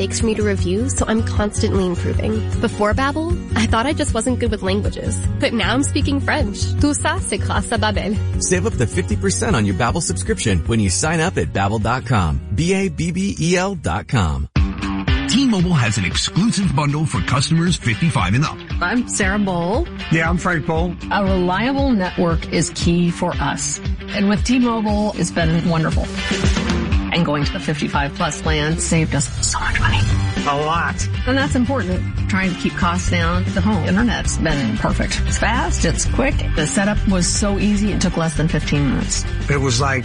mistakes for me to review, so I'm constantly improving. Before Babbel, I thought I just wasn't good with languages. But now I'm speaking French. Tout ça, c'est grâce à Babbel. Save up to 50% on your Babbel subscription when you sign up at Babbel.com. Babbel.com. T-Mobile has an exclusive bundle for customers 55 and up. I'm Sarah Bowl. Yeah, I'm Frank Bowl. A reliable network is key for us. And with T-Mobile, it's been wonderful. And going to the 55 plus plan saved us so much money. A lot. And that's important. Trying to keep costs down. The home internet's been perfect. It's fast. It's quick. The setup was so easy. It took less than 15 minutes. It was like,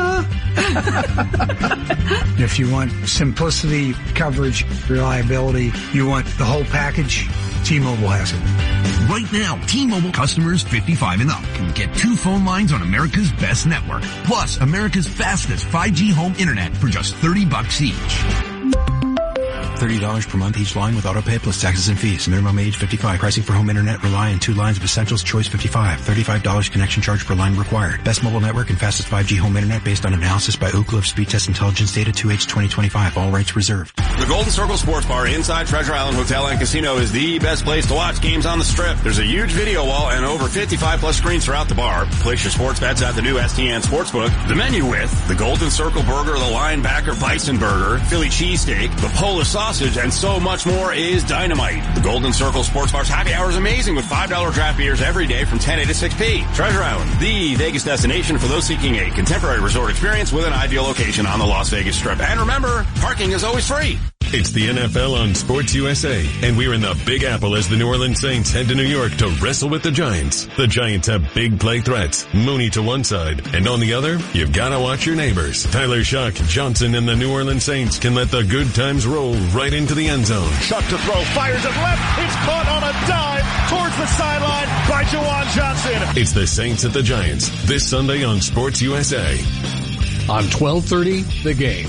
If you want simplicity, coverage, reliability, you want the whole package, T-Mobile has it. Right now, T-Mobile customers 55 and up can get 2 phone lines on America's best network, plus America's fastest 5G home internet for just $30 each. $30 per month each line with autopay plus taxes and fees. Minimum age 55. Pricing for home internet rely on 2 lines of Essentials Choice 55. $35 connection charge per line required. Best mobile network and fastest 5G home internet based on analysis by Ookla of Speed Test Intelligence data 2H 2025. All rights reserved. The Golden Circle Sports Bar inside Treasure Island Hotel and Casino is the best place to watch games on the Strip. There's a huge video wall and over 55 plus screens throughout the bar. Place your sports bets at the new STN Sportsbook. The menu with the Golden Circle Burger, the Linebacker Bison Burger, Philly Cheesesteak, the Polish Sausage, and so much more is dynamite. The Golden Circle Sports Bar's happy hour is amazing with $5 draft beers every day from 10 a to 6 p. Treasure Island, the Vegas destination for those seeking a contemporary resort experience with an ideal location on the Las Vegas Strip. And remember, parking is always free. It's the NFL on Sports USA, and we're in the Big Apple as the New Orleans Saints head to New York to wrestle with the Giants. The Giants have big play threats, Mooney to one side, and on the other, you've got to watch your neighbors. Tyler Shock, Johnson, and the New Orleans Saints can let the good times roll right into the end zone. Shock to throw, fires it left, it's caught on a dive towards the sideline by Juwan Johnson. It's the Saints at the Giants, this Sunday on Sports USA. On 12:30, The Game.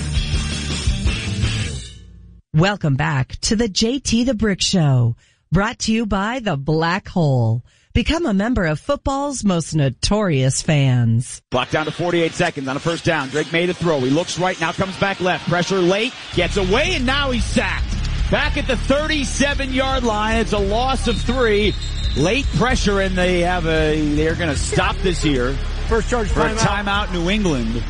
Welcome back to the JT the Brick Show, brought to you by the Black Hole. Become a member of football's most notorious fans. Clock down to 48 seconds on a first down. Drake made a throw. He looks right, now comes back left. Pressure late, gets away, and now he's sacked. Back at the 37-yard line. It's a loss of 3. Late pressure, and they're going to stop this here. First charge for a timeout, New England.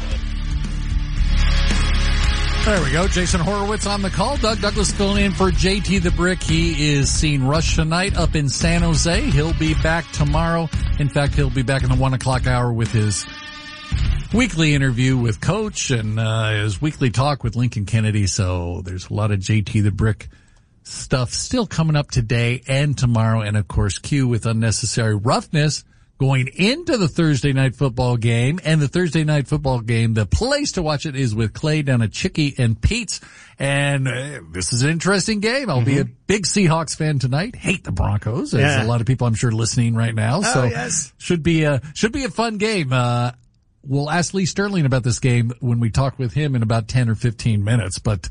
There we go. Jason Horowitz on the call. Doug Douglas filling in for JT the Brick. He is seeing Rush tonight up in San Jose. He'll be back tomorrow. In fact, he'll be back in the 1 o'clock hour with his weekly interview with Coach and his weekly talk with Lincoln Kennedy. So there's a lot of JT the Brick stuff still coming up today and tomorrow. And of course, Q with Unnecessary Roughness going into the Thursday night football game. And the Thursday night football game, the place to watch it is with Clay down at Chicky and Pete's. And this is an interesting game. I'll be a big Seahawks fan tonight. Hate the Broncos. There's a lot of people I'm sure listening right now. So yes. should be a fun game. We'll ask Lee Sterling about this game when we talk with him in about 10 or 15 minutes. But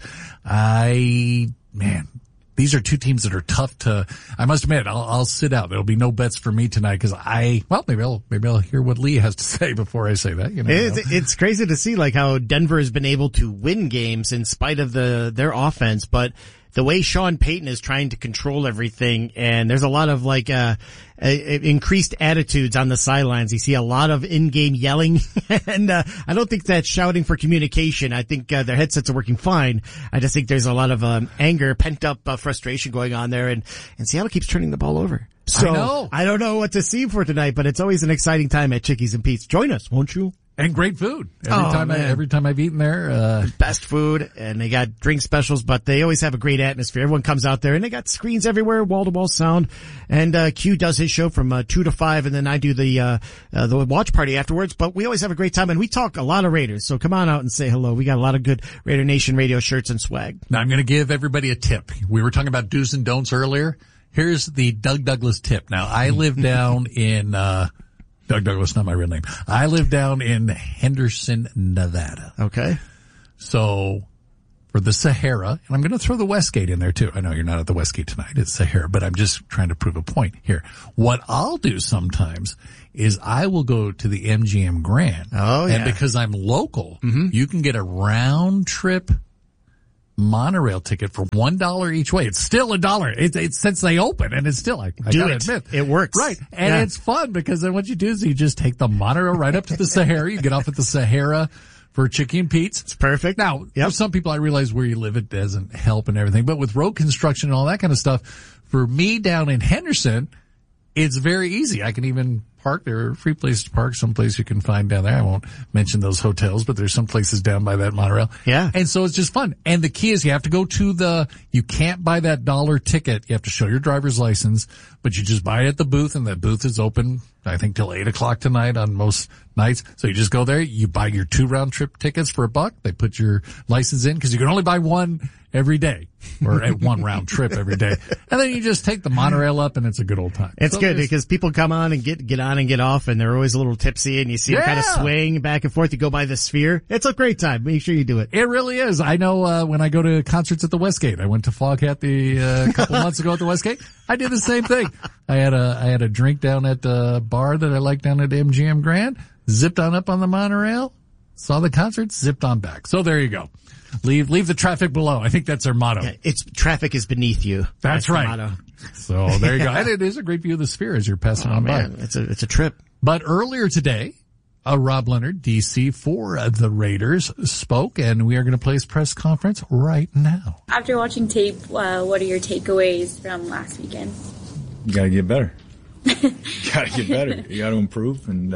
these are two teams that are tough to, I must admit, I'll sit out. There'll be no bets for me tonight because maybe I'll hear what Lee has to say before I say that. It's crazy to see like how Denver has been able to win games in spite of their offense, but the way Sean Payton is trying to control everything, and there's a lot of increased attitudes on the sidelines. You see a lot of in-game yelling, and I don't think that's shouting for communication. I think their headsets are working fine. I just think there's a lot of anger, pent-up frustration going on there, and Seattle keeps turning the ball over. So I don't know what to see for tonight, but it's always an exciting time at Chickies and Pete's. Join us, won't you? And great food. Every time I've eaten there. Best food, and they got drink specials, but they always have a great atmosphere. Everyone comes out there, and they got screens everywhere, wall-to-wall sound. And Q does his show from 2 to 5, and then I do the watch party afterwards. But we always have a great time, and we talk a lot of Raiders. So come on out and say hello. We got a lot of good Raider Nation radio shirts and swag. Now I'm going to give everybody a tip. We were talking about do's and don'ts earlier. Here's the Doug Douglas tip. Now I live down in Doug Douglas, not my real name. I live down in Henderson, Nevada. Okay. So for the Sahara, and I'm going to throw the Westgate in there too. I know you're not at the Westgate tonight. It's Sahara, but I'm just trying to prove a point here. What I'll do sometimes is I will go to the MGM Grand. Oh, yeah. And because I'm local, you can get a round trip monorail ticket for $1 each way. It's still $1. It's since they open, and it's still, I gotta admit, it works. Right. And it's fun because then what you do is you just take the monorail right up to the Sahara. You get off at the Sahara for Chicken Pete's. It's perfect. Now, for some people, I realize where you live, it doesn't help and everything, but with road construction and all that kind of stuff, for me down in Henderson, it's very easy. I can even park. There are free places to park, some place you can find down there. I won't mention those hotels, but there's some places down by that monorail. Yeah. And so it's just fun. And the key is you have to go to you can't buy that $1 ticket. You have to show your driver's license, but you just buy it at the booth, and that booth is open, I think, till 8:00 tonight on most nights. So you just go there, you buy your 2 round trip tickets for $1. They put your license in because you can only buy one every day, or at 1 round trip every day. And then you just take the monorail up, and it's a good old time. It's good because people come on and get on and get off, and they're always a little tipsy, and you see them kind of swaying back and forth. You go by the Sphere. It's a great time. Make sure you do it. It really is. I know, when I go to concerts at the Westgate, I went to Foghat a couple months ago at the Westgate. I did the same thing. I had a drink down at a bar that I like down at MGM Grand, zipped on up on the monorail, saw the concert, zipped on back. So there you go. Leave the traffic below. I think that's our motto. Yeah, traffic is beneath you. That's right. Motto. So there you go. And it is a great view of the Sphere as you're passing on by. It's a trip. But earlier today, Rob Leonard, DC for the Raiders, spoke, and we are going to play his press conference right now. After watching tape, what are your takeaways from last weekend? You got to get better. You got to get better. You got to improve, and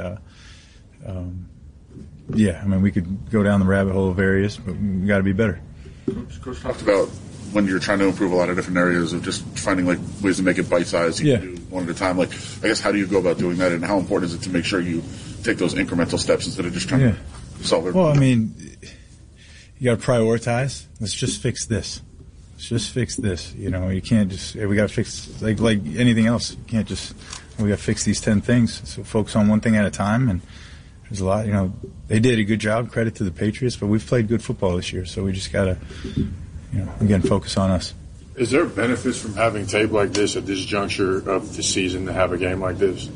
yeah, I mean, we could go down the rabbit hole of areas, but we got to be better. Coach talked about when you're trying to improve a lot of different areas of just finding like ways to make it bite-sized. You can do one at a time. Like, I guess, how do you go about doing that, and how important is it to make sure you take those incremental steps instead of just trying to solve it? Well, I mean, you got to prioritize. Let's just fix this. Let's just fix this. You know, you can't just, we got to fix, like anything else. You can't just, we got to fix these 10 things. So focus on one thing at a time, and there's a lot, they did a good job, credit to the Patriots, but we've played good football this year, so we just got to, again, focus on us. Is there benefits from having tape like this at this juncture of the season to have a game like this?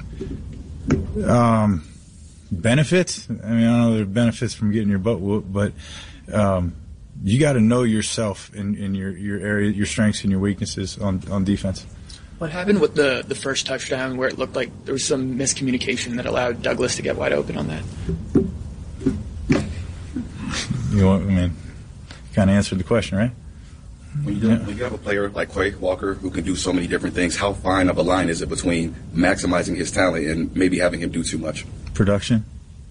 Benefits? I mean, I don't know if there are benefits from getting your butt whooped, but you got to know yourself in your area, your strengths and your weaknesses on defense. What happened with the first touchdown where it looked like there was some miscommunication that allowed Douglas to get wide open on that? Kind of answered the question, right? When you have a player like Quay Walker who can do so many different things, how fine of a line is it between maximizing his talent and maybe having him do too much? Production,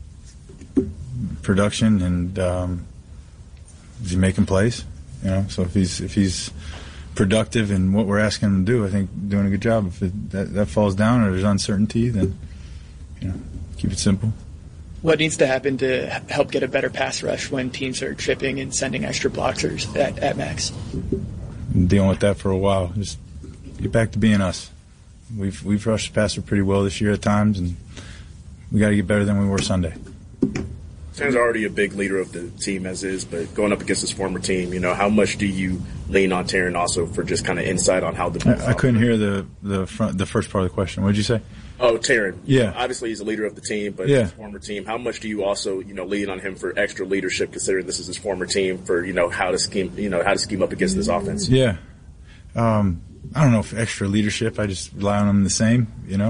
and is he making plays? So if he's productive in what we're asking him to do, I think doing a good job. If that falls down or there's uncertainty, then keep it simple. What needs to happen to help get a better pass rush when teams are tripping and sending extra blockers at max? Been dealing with that for a while. Just get back to being us. We've rushed the passer pretty well this year at times, and we got to get better than we were Sunday. Sam's already a big leader of the team as is, but going up against his former team, how much do you lean on Taryn also for just kind of insight on how the I couldn't hear the first part of the question. What did you say? Oh, Taryn. Yeah. Obviously, he's a leader of the team, but his former team. How much do you also, lean on him for extra leadership, considering this is his former team, for how to scheme up against this offense? Yeah. I don't know if extra leadership. I just rely on him the same.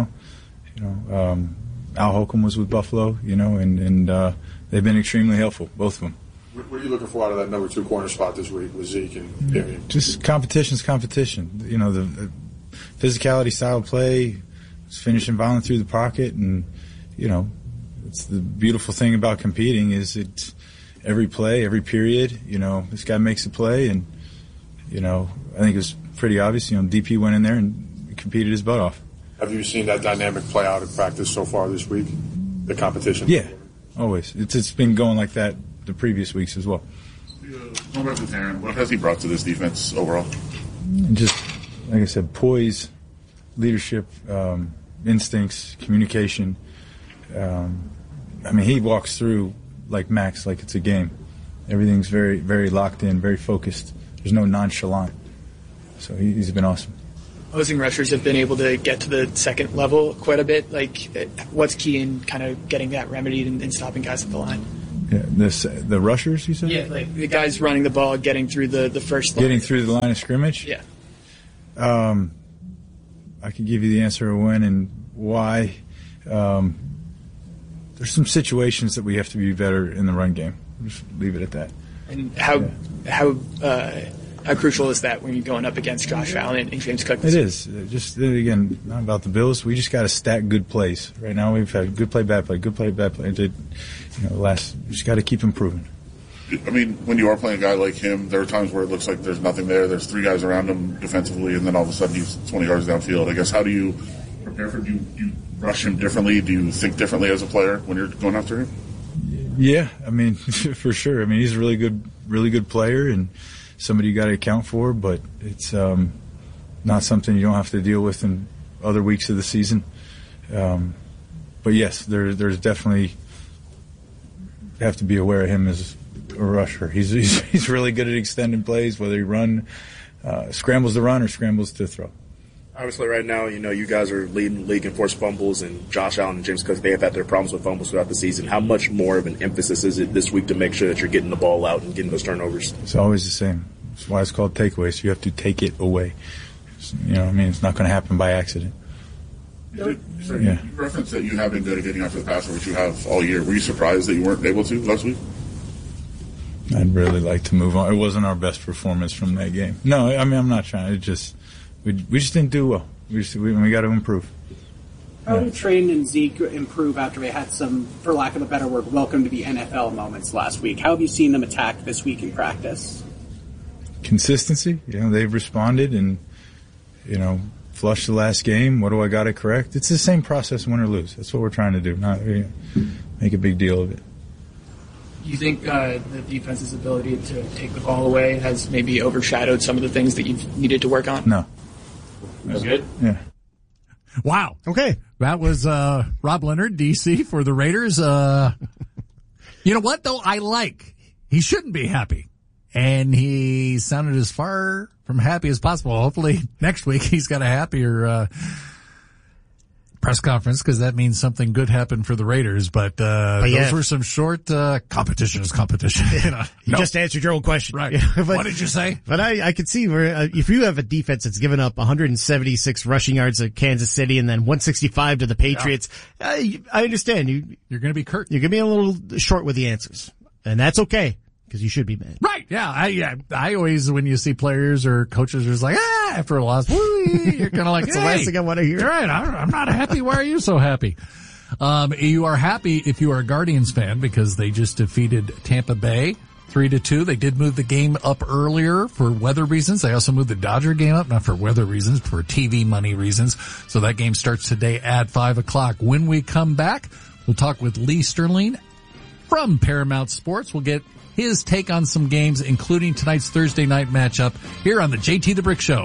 Al Holcomb was with Buffalo. And they've been extremely helpful, both of them. What are you looking for out of that number 2 corner spot this week with Zeke and Darian? Just competition's competition. The physicality, style of play, finishing violent through the pocket, and it's the beautiful thing about competing is it's every play, every period. This guy makes a play, and I think it was pretty obvious. DP went in there and competed his butt off. Have you seen that dynamic play out in practice so far this week? The competition? Yeah, always. It's been going like that the previous weeks as well. Going back to Taryn, what has he brought to this defense overall? Just, like I said, poise, leadership, instincts, communication. He walks through like Max, like it's a game. Everything's very, very locked in, very focused. There's no nonchalant. So he's been awesome. Opposing rushers have been able to get to the second level quite a bit. What's key in kind of getting that remedied and stopping guys at the line? Yeah, the rushers, you said? Yeah, like the guys running the ball, getting through the first line. Getting through the line of scrimmage? Yeah. I can give you the answer of when and why. There's some situations that we have to be better in the run game. Just leave it at that. And how crucial is that when you're going up against Josh Allen and James Cook? It is. Just, again, not about the Bills. We just got to stack good plays. Right now we've had good play, bad play, good play, bad play. We just got to keep improving. I mean, when you are playing a guy like him, there are times where it looks like there's nothing there. There's 3 guys around him defensively, and then all of a sudden he's 20 yards downfield. I guess, how do you prepare for him? Do you rush him differently? Do you think differently as a player when you're going after him? Yeah, I mean, for sure. I mean, he's a really good player and somebody you got to account for, but it's not something you don't have to deal with in other weeks of the season. But yes, there's definitely have to be aware of him as a rusher. He's really good at extending plays, whether he scrambles to run or scrambles to throw. Obviously, right now, you guys are leading the league in forced fumbles, and Josh Allen and James Cook, they have had their problems with fumbles throughout the season. How much more of an emphasis is it this week to make sure that you're getting the ball out and getting those turnovers? It's always the same. That's why it's called takeaways. You have to take it away. It's not going to happen by accident. You referenced that you have been good at getting after the passer, which you have all year. Were you surprised that you weren't able to last week? I'd really like to move on. It wasn't our best performance from that game. No, I mean, I'm not trying. We just didn't do well. We got to improve. How did Trey and Zeke improve after they had some, for lack of a better word, welcome to the NFL moments last week? How have you seen them attack this week in practice? Consistency. They've responded and, flushed the last game. What do I got to correct? It's the same process, win or lose. That's what we're trying to do, not make a big deal of it. Do you think the defense's ability to take the ball away has maybe overshadowed some of the things that you've needed to work on? No. That's good? Yeah. Wow. Okay. That was Rob Leonard, DC, for the Raiders. You know what, though? He shouldn't be happy. And he sounded as far from happy as possible. Hopefully next week he's got a happier press conference, because that means something good happened for the Raiders. But those were some short competition is competition. You just answered your own question. Right. What did you say? But I could see where if you have a defense that's given up 176 rushing yards to Kansas City and then 165 to the Patriots, I understand. You're going to be curt. You're going to be a little short with the answers. And that's okay, because you should be mad. Right. Yeah. I always, when you see players or coaches are just like, after a loss, you're kind of like, that's the last thing I want to hear. You're right. I'm not happy. Why are you so happy? You are happy if you are a Guardians fan, because they just defeated Tampa Bay 3-2. They did move the game up earlier for weather reasons. They also moved the Dodger game up, not for weather reasons, for TV money reasons. So that game starts today at 5:00. When we come back, we'll talk with Lee Sterling from Paramount Sports. We'll get his take on some games, including tonight's Thursday night matchup here on the JT the Brick Show.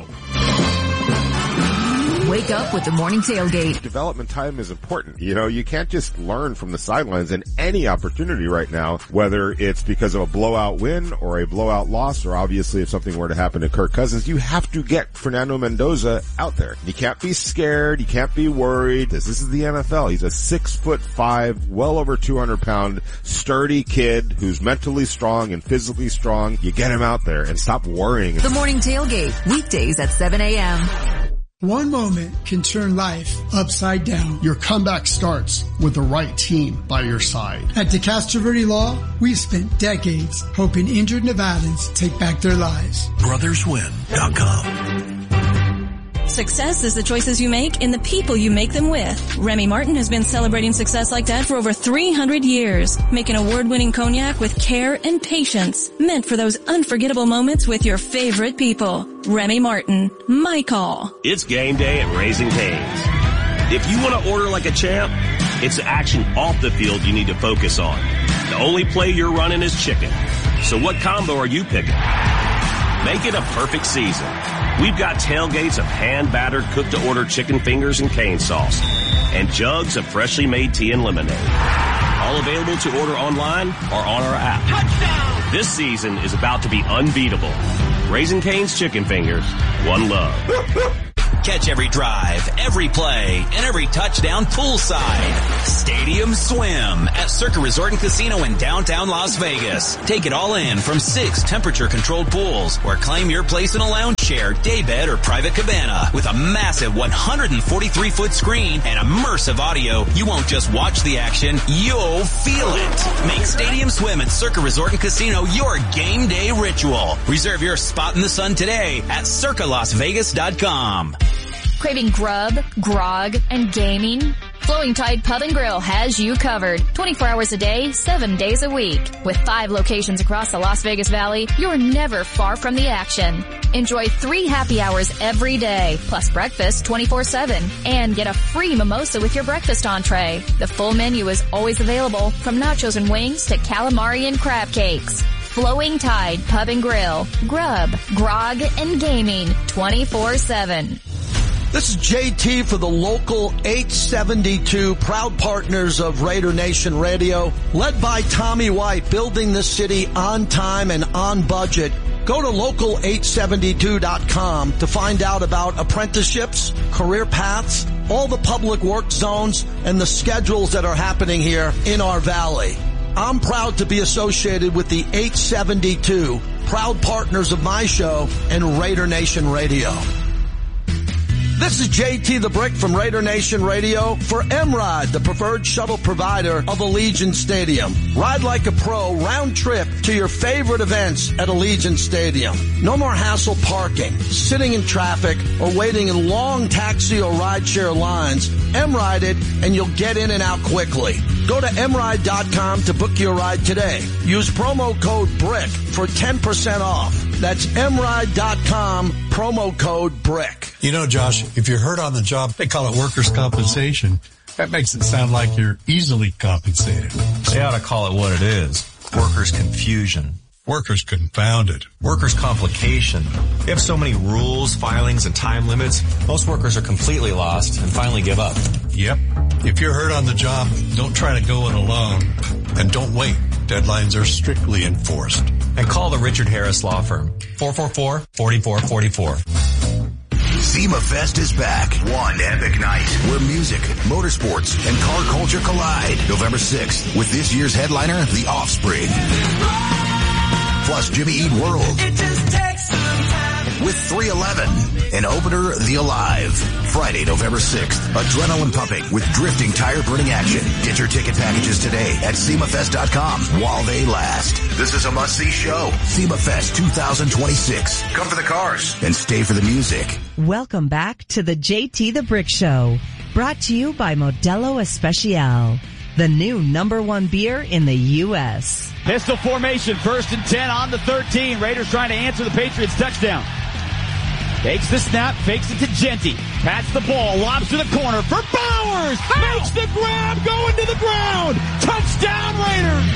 Wake up with the morning tailgate. Development time is important. You can't just learn from the sidelines, and any opportunity right now, whether it's because of a blowout win or a blowout loss, or obviously if something were to happen to Kirk Cousins, you have to get Fernando Mendoza out there. You can't be scared. You can't be worried. This is the NFL. He's a 6'5", well over 200-pound, sturdy kid who's mentally strong and physically strong. You get him out there and stop worrying. The morning tailgate, weekdays at 7 a.m. One moment can turn life upside down. Your comeback starts with the right team by your side. At DeCastro Verde Law, we've spent decades helping injured Nevadans take back their lives. BrothersWin.com. Success is the choices you make and the people you make them with. Remy Martin has been celebrating success like that for over 300 years, making award-winning cognac with care and patience, meant for those unforgettable moments with your favorite people. Remy Martin, my call. It's game day at Raising Cane's. If you want to order like a champ, it's the action off the field you need to focus on. The only play you're running is chicken. So what combo are you picking? Make it a perfect season. We've got tailgates of hand-battered, cooked-to-order chicken fingers and cane sauce, and jugs of freshly made tea and lemonade. All available to order online or on our app. Touchdown! This season is about to be unbeatable. Raising Cane's Chicken Fingers, one love. Catch every drive, every play, and every touchdown poolside. Stadium Swim at Circa Resort and Casino in downtown Las Vegas. Take it all in from 6 temperature-controlled pools, or claim your place in a lounge chair, daybed, or private cabana. With a massive 143-foot screen and immersive audio, you won't just watch the action, you'll feel it. Make Stadium Swim at Circa Resort and Casino your game day ritual. Reserve your spot in the sun today at circalasvegas.com. Craving grub, grog, and gaming? Flowing Tide Pub and Grill has you covered. 24 hours a day, 7 days a week. With 5 locations across the Las Vegas Valley, you're never far from the action. Enjoy 3 happy hours every day, plus breakfast 24/7. And get a free mimosa with your breakfast entree. The full menu is always available, from nachos and wings to calamari and crab cakes. Flowing Tide Pub and Grill. Grub, grog, and gaming 24/7. This is JT for the Local 872, proud partners of Raider Nation Radio. Led by Tommy White, building the city on time and on budget. Go to local872.com to find out about apprenticeships, career paths, all the public work zones, and the schedules that are happening here in our valley. I'm proud to be associated with the 872, proud partners of my show and Raider Nation Radio. This is JT the Brick from Raider Nation Radio for M-Ride, the preferred shuttle provider of Allegiant Stadium. Ride like a pro, round trip to your favorite events at Allegiant Stadium. No more hassle parking, sitting in traffic, or waiting in long taxi or rideshare lines. M-Ride it, and you'll get in and out quickly. Go to mride.com to book your ride today. Use promo code BRICK for 10% off. That's mride.com, promo code BRICK. You know, Josh, if you're hurt on the job, they call it workers' compensation. That makes it sound like you're easily compensated. They ought to call it what it is. Workers' confusion. Workers' confounded. Workers' complication. We have so many rules, filings, and time limits, most workers are completely lost and finally give up. Yep. If you're hurt on the job, don't try to go it alone. And don't wait. Deadlines are strictly enforced. And call the Richard Harris Law Firm. 444-4444. SEMA Fest is back. One epic night where music, motorsports, and car culture collide. November 6th with this year's headliner, The Offspring. Plus Jimmy Eat World. With 311. And opener, The Alive. Friday, November 6th. Adrenaline pumping with drifting tire-burning action. Get your ticket packages today at SEMAFest.com while they last. This is a must-see show. SEMA Fest 2026. Come for the cars and stay for the music. Welcome back to the JT the Brick Show. Brought to you by Modelo Especial, the new #1 beer in the U.S. Pistol formation, 1st and 10 on the 13. Raiders trying to answer the Patriots touchdown. Takes the snap, fakes it to Genty. Pats the ball, lobs to the corner for Bowers. Makes the grab, going to the ground. Touchdown Raiders.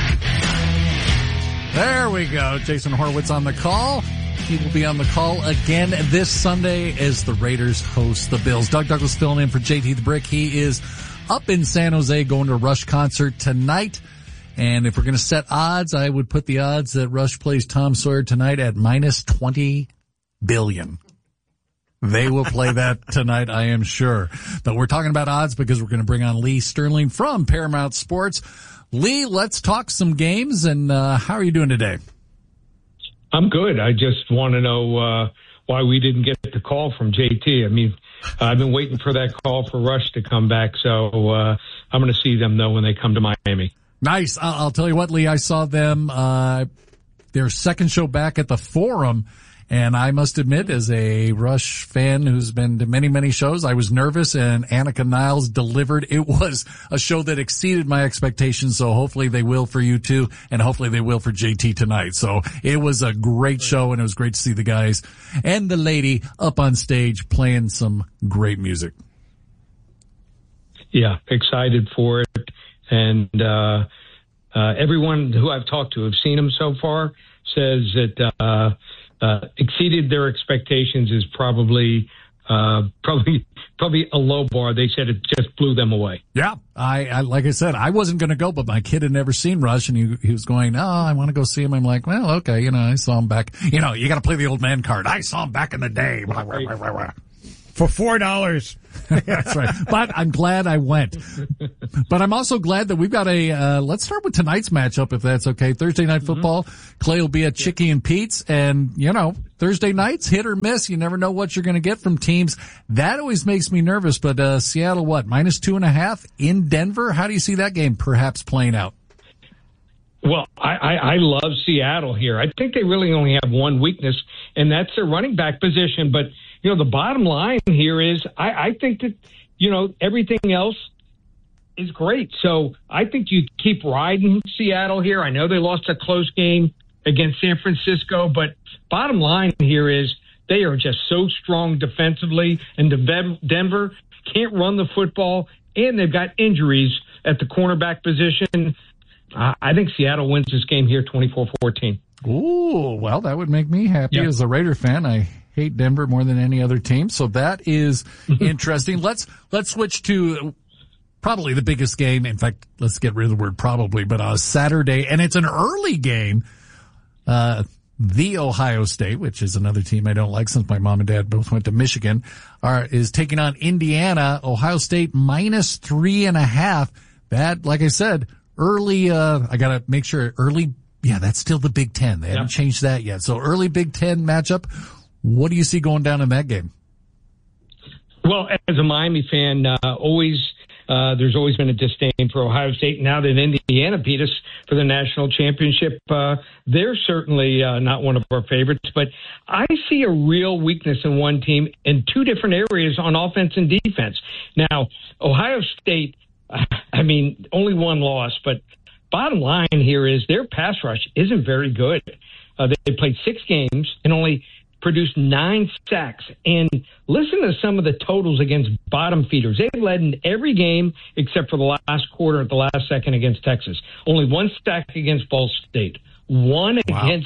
There we go. Jason Horowitz on the call. He will be on the call again this Sunday as the Raiders host the Bills. Doug Douglas filling in for JT the Brick. He is up in San Jose going to a Rush concert tonight. And if we're going to set odds, I would put the odds that Rush plays Tom Sawyer tonight at -20 billion. They will play that tonight, I am sure. But we're talking about odds because we're going to bring on Lee Sterling from Paramount Sports. Lee, let's talk some games. And how are you doing today? I'm good. I just want to know why we didn't get the call from JT. I mean, I've been waiting for that call for Rush to come back, so I'm going to see them, though, when they come to Miami. Nice. I'll tell you what, Lee, I saw them, their second show back at the Forum, and I must admit, as a Rush fan who's been to many, many shows, I was nervous, and Annika Niles delivered. It was a show that exceeded my expectations, so hopefully they will for you too, and hopefully they will for JT tonight. So it was a great show, and it was great to see the guys and the lady up on stage playing some great music. Yeah, excited for it. And everyone who I've talked to have seen them so far says that exceeded their expectations is probably a low bar. They said it just blew them away. Yeah, I like I said, I wasn't going to go, but my kid had never seen Rush, and he was going, "Oh, I want to go see him." I'm like, "Well, okay, I saw him back. You got to play the old man card. I saw him back in the day." For $4. That's right. But I'm glad I went. But I'm also glad that we've got let's start with tonight's matchup, if that's okay. Thursday Night Football. Clay will be at Chicky and Pete's. And, Thursday nights, hit or miss. You never know what you're going to get from teams. That always makes me nervous. But Seattle, -2.5 in Denver? How do you see that game perhaps playing out? Well, I love Seattle here. I think they really only have one weakness, and that's their running back position. But, the bottom line here is I think that, everything else is great. So I think you keep riding Seattle here. I know they lost a close game against San Francisco, but bottom line here is they are just so strong defensively, and Denver can't run the football, and they've got injuries at the cornerback position. I think Seattle wins this game here 24-14. Ooh, well, that would make me happy as a Raider fan. I hate Denver more than any other team, so that is interesting. Let's switch to probably the biggest game. In fact, let's get rid of the word probably, but Saturday, and it's an early game. The Ohio State, which is another team I don't like since my mom and dad both went to Michigan, is taking on Indiana. Ohio State -3.5. That, like I said, early, I gotta make sure early, that's still the Big Ten. They haven't changed that yet. So early Big Ten matchup. What do you see going down in that game? Well, as a Miami fan, there's always been a disdain for Ohio State. Now that Indiana beat us for the national championship, they're certainly not one of our favorites. But I see a real weakness in one team in two different areas on offense and defense. Now, Ohio State, only one loss, but bottom line here is their pass rush isn't very good. They played 6 games and only produced 9 sacks. And listen to some of the totals against bottom feeders. They led in every game except for the last quarter at the last second against Texas. Only 1 sack against Ball State, 1 against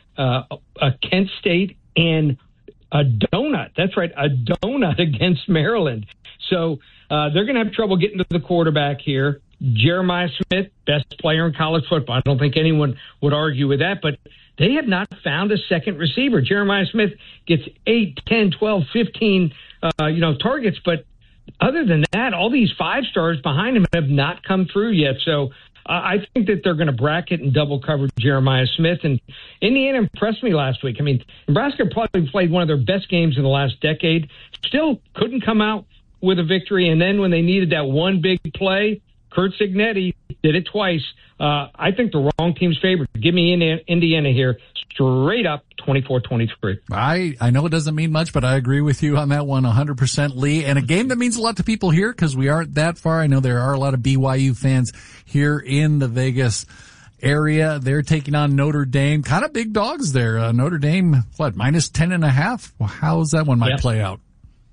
Kent State, and a donut. That's right, a donut against Maryland. So they're going to have trouble getting to the quarterback here. Jeremiah Smith, best player in college football. I don't think anyone would argue with that, but they have not found a second receiver. Jeremiah Smith gets 8, 10, 12, 15, targets, but other than that, all these 5-stars behind him have not come through yet. So I think that they're going to bracket and double cover Jeremiah Smith. And Indiana impressed me last week. Nebraska probably played one of their best games in the last decade. Still couldn't come out with a victory. And then when they needed that one big play, Curt Cignetti did it twice. I think the wrong team's favored. Give me Indiana here, straight up 24-23. I know it doesn't mean much, but I agree with you on that one 100%, Lee. And a game that means a lot to people here because we aren't that far. I know there are a lot of BYU fans here in the Vegas area. They're taking on Notre Dame. Kind of big dogs there. Notre Dame, -10.5? Well, how's that one might play out?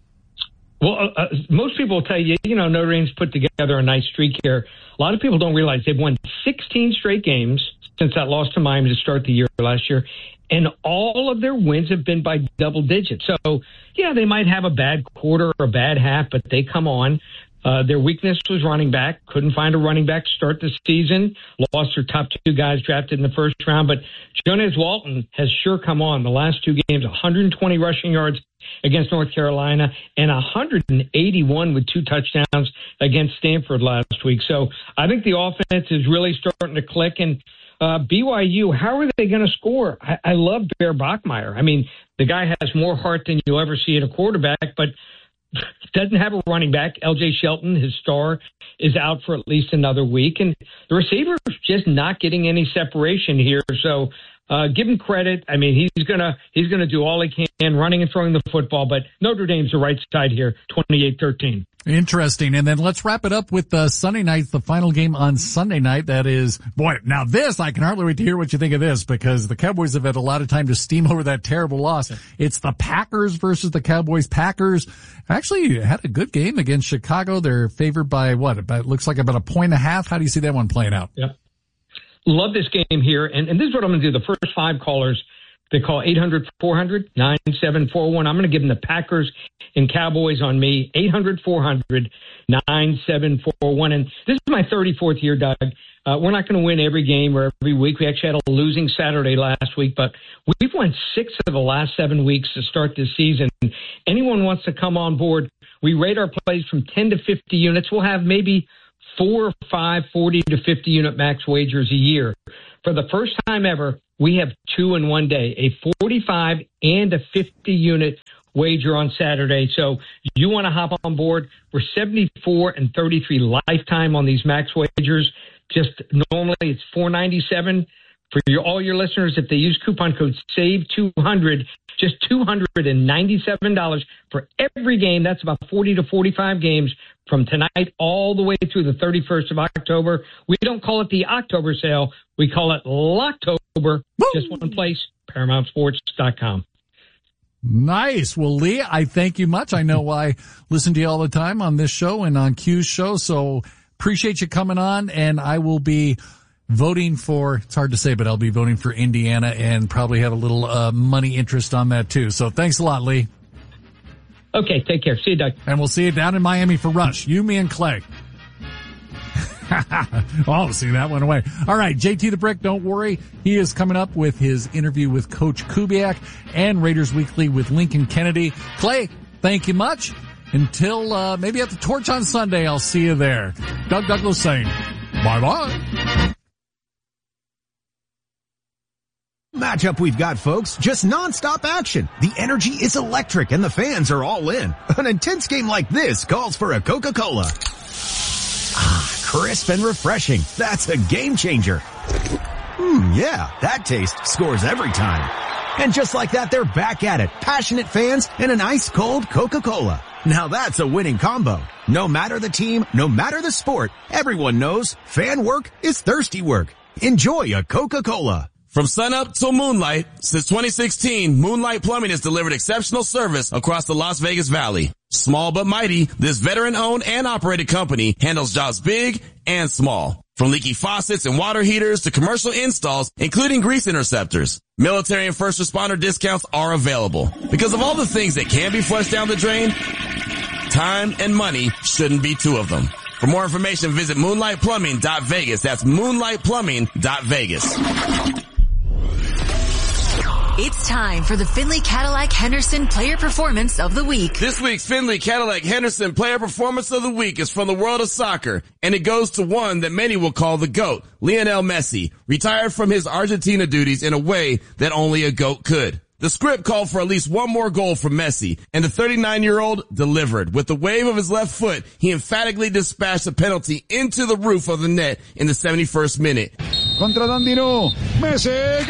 Well, most people will tell you, Notre Dame's put together a nice streak here. A lot of people don't realize they've won 16 straight games since that loss to Miami to start the year last year, and all of their wins have been by double digits. So, they might have a bad quarter or a bad half, but they come on. Their weakness was running back. Couldn't find a running back to start the season. Lost their top 2 guys drafted in the first round. But Jonas Walton has sure come on the last 2 games, 120 rushing yards against North Carolina and 181 with 2 touchdowns against Stanford last week. So I think the offense is really starting to click. And BYU, how are they going to score? I love Bear Bachmeier. The guy has more heart than you'll ever see in a quarterback, but doesn't have a running back. L.J. Shelton, his star, is out for at least another week. And the receiver's just not getting any separation here. So give him credit. He's gonna do all he can running and throwing the football, but Notre Dame's the right side here, 28-13. Interesting. And then let's wrap it up with Sunday night, the final game on Sunday night. That is, now this, I can hardly wait to hear what you think of this because the Cowboys have had a lot of time to steam over that terrible loss. It's the Packers versus the Cowboys. Packers actually had a good game against Chicago. They're favored by it looks like about 1.5. How do you see that one playing out? Yep. Love this game here. And this is what I'm going to do. The first 5 callers They call 800-400-9741. I'm going to give them the Packers and Cowboys on me, 800-400-9741. And this is my 34th year, Doug. We're not going to win every game or every week. We actually had a losing Saturday last week, but we've won 6 of the last 7 weeks to start this season. Anyone wants to come on board, we rate our plays from 10 to 50 units. We'll have maybe 4 or 5 40 to 50 unit max wagers a year. For the first time ever, we have 2 in one day, a 45 and a 50 unit wager on Saturday. So you want to hop on board. We're 74 and 33 lifetime on these max wagers. Just normally it's $4.97 for all your listeners. If they use coupon code SAVE200, just $297 for every game. That's about 40 to 45 games from tonight all the way through the 31st of October. We don't call it the October sale. We call it Locktober. Just one place, ParamountSports.com. Nice. Well, Lee, I thank you much. I know I listen to you all the time on this show and on Q's show, so appreciate you coming on, and I will be voting for, it's hard to say, but I'll be voting for Indiana and probably have a little money interest on that too. So thanks a lot, Lee. Okay, take care. See you, Doug. And we'll see you down in Miami for Rush. You, me, and Clay. Oh, see, that went away. All right, JT the Brick, don't worry. He is coming up with his interview with Coach Kubiak and Raiders Weekly with Lincoln Kennedy. Clay, thank you much. Until maybe at the Torch on Sunday, I'll see you there. Doug Douglas saying bye-bye. Matchup we've got, folks. Just nonstop action. The energy is electric and the fans are all in. An intense game like this calls for a Coca-Cola. Crisp and refreshing. That's a game changer. Yeah, that taste scores every time. And just like that, they're back at it. Passionate fans and an ice-cold Coca-Cola. Now that's a winning combo. No matter the team, no matter the sport, everyone knows fan work is thirsty work. Enjoy a Coca-Cola. From sunup till moonlight, since 2016, Moonlight Plumbing has delivered exceptional service across the Las Vegas Valley. Small but mighty, this veteran-owned and operated company handles jobs big and small. From leaky faucets and water heaters to commercial installs, including grease interceptors. Military and first responder discounts are available. Because of all the things that can be flushed down the drain, time and money shouldn't be 2 of them. For more information, visit moonlightplumbing.vegas. That's moonlightplumbing.vegas. It's time for the Findlay Cadillac Henderson Player Performance of the Week. This week's Findlay Cadillac Henderson Player Performance of the Week is from the world of soccer, and it goes to one that many will call the GOAT, Lionel Messi, retired from his Argentina duties in a way that only a GOAT could. The script called for at least one more goal from Messi, and the 39-year-old delivered. With the wave of his left foot, he emphatically dispatched a penalty into the roof of the net in the 71st minute. Contra Dandino, Messi,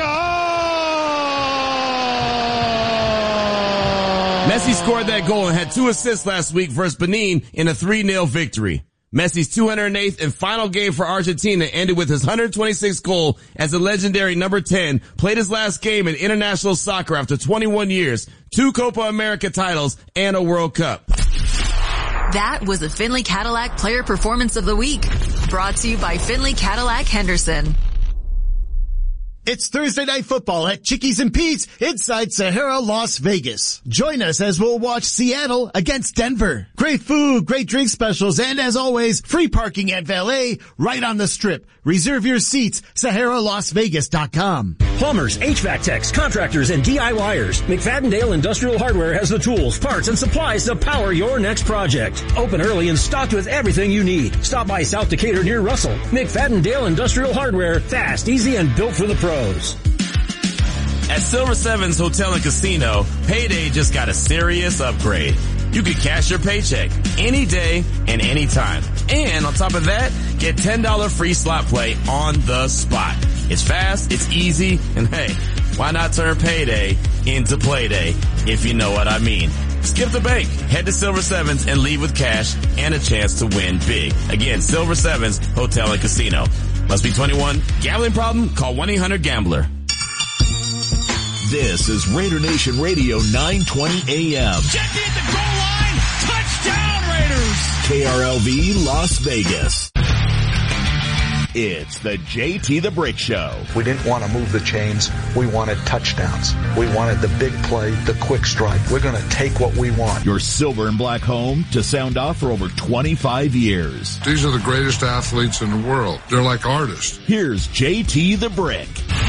Messi scored that goal and had 2 assists last week versus Benin in a 3-0 victory. Messi's 208th and final game for Argentina ended with his 126th goal as the legendary number 10 played his last game in international soccer after 21 years, 2 Copa America titles, and a World Cup. That was the Findlay Cadillac Player Performance of the Week, brought to you by Findlay Cadillac Henderson. It's Thursday Night Football at Chickies and Pete's inside Sahara, Las Vegas. Join us as we'll watch Seattle against Denver. Great food, great drink specials, and as always, free parking at valet right on the strip. Reserve your seats, SaharaLasVegas.com. Plumbers, HVAC techs, contractors, and DIYers. McFadden-Dale Industrial Hardware has the tools, parts, and supplies to power your next project. Open early and stocked with everything you need. Stop by South Decatur near Russell. McFadden-Dale Industrial Hardware. Fast, easy, and built for the pros. At Silver Sevens Hotel and Casino, Payday just got a serious upgrade. You can cash your paycheck any day and any time. And on top of that, get $10 free slot play on the spot. It's fast, it's easy, and hey, why not turn Payday into Playday, if you know what I mean. Skip the bank, head to Silver Sevens and leave with cash and a chance to win big. Again, Silver Sevens Hotel and Casino. Must be 21. Gambling problem? Call 1-800-GAMBLER. This is Raider Nation Radio 920 AM. Jackie at the goal line. Touchdown, Raiders. KRLV Las Vegas. It's the JT the Brick Show. We didn't want to move the chains. We wanted touchdowns. We wanted the big play, the quick strike. We're going to take what we want. Your silver and black home to sound off for over 25 years. These are the greatest athletes in the world. They're like artists. Here's JT the Brick.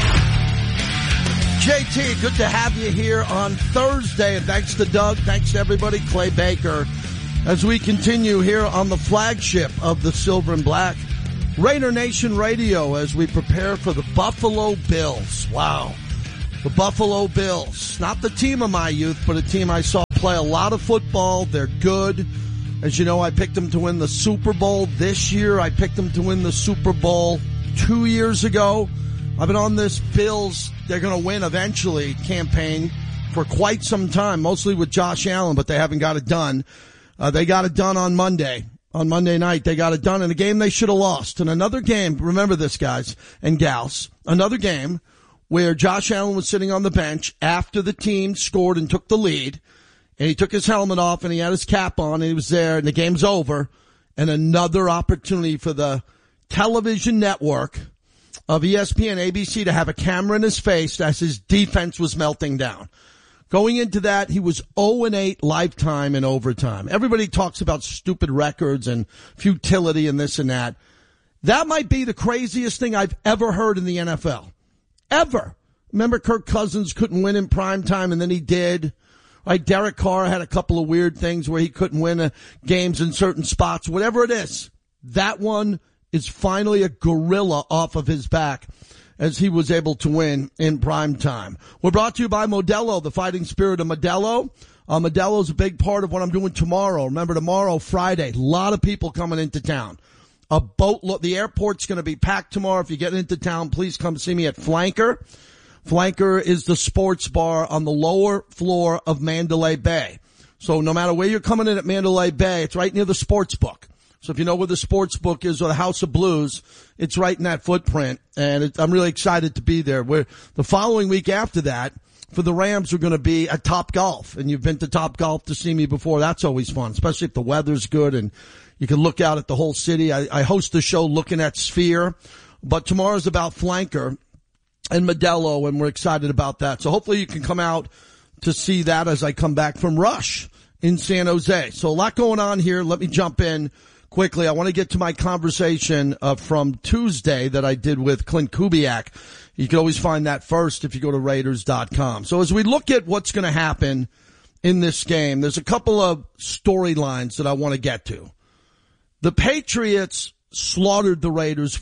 JT, good to have you here on Thursday. And thanks to Doug. Thanks to everybody. Clay Baker. As we continue here on the flagship of the Silver and Black, Raider Nation Radio, as we prepare for the Buffalo Bills. Wow. The Buffalo Bills. Not the team of my youth, but a team I saw play a lot of football. They're good. As you know, I picked them to win the Super Bowl this year. I picked them to win the Super Bowl 2 years ago. I've been on this Bills, they're going to win eventually campaign for quite some time, mostly with Josh Allen, but they haven't got it done. They got it done on Monday. On Monday night, they got it done in a game they should have lost. And another game, remember this, guys and gals, another game where Josh Allen was sitting on the bench after the team scored and took the lead. And he took his helmet off and he had his cap on and he was there and the game's over. And another opportunity for the television network of ESPN, ABC to have a camera in his face as his defense was melting down. Going into that, he was 0-8 lifetime in overtime. Everybody talks about stupid records and futility and this and that. That might be the craziest thing I've ever heard in the NFL. Ever. Remember Kirk Cousins couldn't win in prime time and then he did. Right? Derek Carr had a couple of weird things where he couldn't win games in certain spots. Whatever it is, that one is finally a gorilla off of his back as he was able to win in prime time. We're brought to you by Modelo, the fighting spirit of Modelo. Modelo's a big part of what I'm doing tomorrow. Remember, tomorrow, Friday, a lot of people coming into town. A boatload. The airport's going to be packed tomorrow. If you get into town, please come see me at Flanker. Flanker is the sports bar on the lower floor of Mandalay Bay. So no matter where you're coming in at Mandalay Bay, it's right near the sports book. So if you know where the sports book is or the House of Blues, it's right in that footprint. And I'm really excited to be there. The following week after that, for the Rams, we're going to be at Top Golf. And you've been to Top Golf to see me before. That's always fun, especially if the weather's good and you can look out at the whole city. I host a show looking at Sphere. But tomorrow's about Flanker and Modelo, and we're excited about that. So hopefully you can come out to see that as I come back from Rush in San Jose. So a lot going on here. Let me jump in quickly. I want to get to my conversation from Tuesday that I did with Clint Kubiak. You can always find that first if you go to Raiders.com. So as we look at what's going to happen in this game, there's a couple of storylines that I want to get to. The Patriots slaughtered the Raiders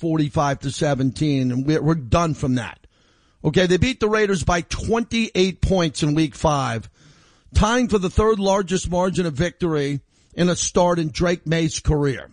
45-17, and we're done from that. Okay, they beat the Raiders by 28 points in Week 5, tying for the third largest margin of victory in a start in Drake May's career.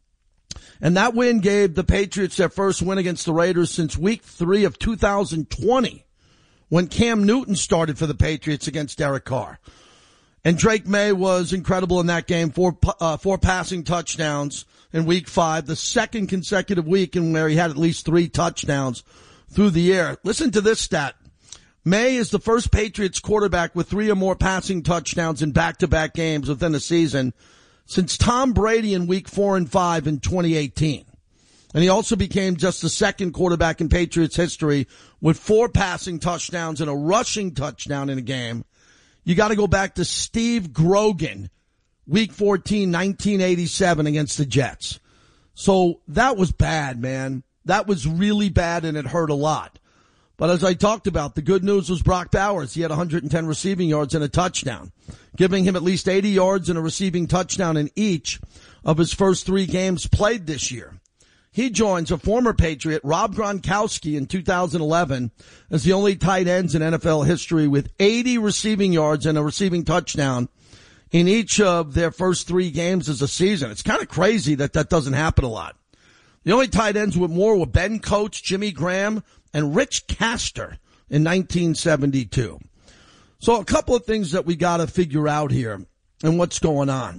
And that win gave the Patriots their first win against the Raiders since Week 3 of 2020, when Cam Newton started for the Patriots against Derek Carr. And Drake May was incredible in that game, four passing touchdowns in Week 5, the second consecutive week in where he had at least 3 touchdowns through the air. Listen to this stat. May is the first Patriots quarterback with 3 or more passing touchdowns in back-to-back games within a season since Tom Brady in Week 4 and 5 in 2018. And he also became just the second quarterback in Patriots history with 4 passing touchdowns and a rushing touchdown in a game. You got to go back to Steve Grogan, Week 14, 1987 against the Jets. So that was bad, man. That was really bad, and it hurt a lot. But as I talked about, the good news was Brock Bowers. He had 110 receiving yards and a touchdown, giving him at least 80 yards and a receiving touchdown in each of his first 3 games played this year. He joins a former Patriot, Rob Gronkowski, in 2011 as the only tight ends in NFL history with 80 receiving yards and a receiving touchdown in each of their first 3 games as a season. It's kind of crazy that doesn't happen a lot. The only tight ends with more were Ben Coates, Jimmy Graham, and Rich Castor in 1972. So a couple of things that we got to figure out here and what's going on.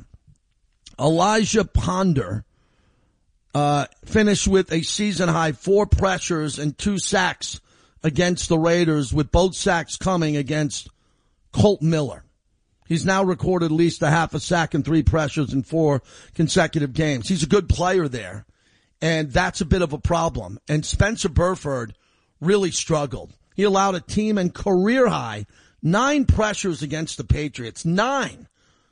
Elijah Ponder finished with a season-high 4 pressures and 2 sacks against the Raiders, with both sacks coming against Colt Miller. He's now recorded at least a half a sack and 3 pressures in 4 consecutive games. He's a good player there. And that's a bit of a problem. And Spencer Burford really struggled. He allowed a team and career high 9 pressures against the Patriots. 9.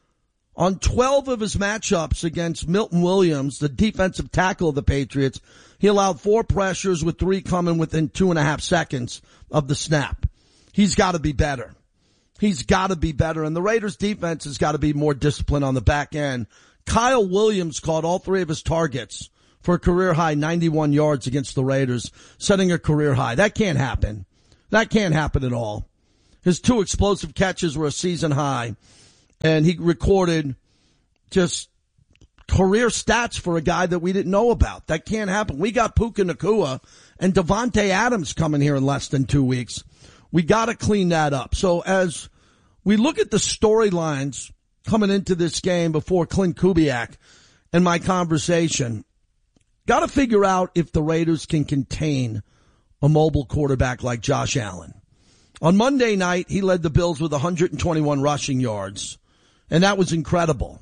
On 12 of his matchups against Milton Williams, the defensive tackle of the Patriots, he allowed 4 pressures with 3 coming within 2.5 seconds of the snap. He's got to be better. He's got to be better. And the Raiders defense has got to be more disciplined on the back end. Kyle Williams caught all 3 of his targets for a career high 91 yards against the Raiders, setting a career high. That can't happen. That can't happen at all. His 2 explosive catches were a season high, and he recorded just career stats for a guy that we didn't know about. That can't happen. We got Puka Nacua and Devontae Adams coming here in less than 2 weeks. We got to clean that up. So as we look at the storylines coming into this game before Clint Kubiak and my conversation, got to figure out if the Raiders can contain a mobile quarterback like Josh Allen. On Monday night, he led the Bills with 121 rushing yards, and that was incredible.